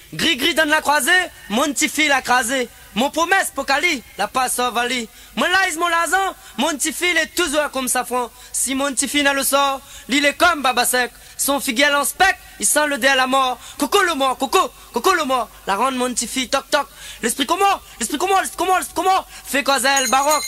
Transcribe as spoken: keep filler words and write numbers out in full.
Gris gris dans la croisée, mon petit fil a crasé. Mon promesse pour Cali, la passe au vali. Mon laïs, mon lazan, mon petit fil est toujours comme safran. Si mon petit fil n'a le sort, l'île est comme baba sec. Son figuel en spec, il sent le dé à la mort. Coco le mort, coco, coco le mort. La ronde mon petit fil, toc toc. L'esprit comment, l'esprit comment, l'esprit comment, l'esprit comment. Fait cause elle baroque.